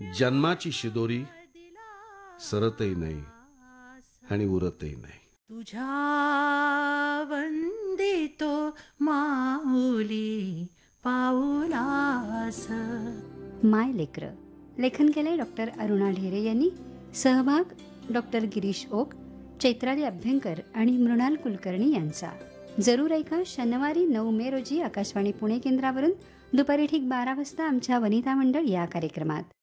जन्माची शिदोरी सरतही नाही आणि उरतही नाही. तुझ्या वंदितो माऊली पाऊलास. माय लेकरं लेखन केले डॉक्टर अरुणा ढेरे यांनी. सहभाग डॉक्टर गिरीश ओक, चैत्राली अभ्यंकर आणि मृणाल कुलकर्णी यांचा. जरूर ऐका शनिवारी 9 मे रोजी आकाशवाणी पुणे केंद्रावरून दुपारी ठीक 12 वाजता आमच्या वनिता मंडळ या कार्यक्रमात.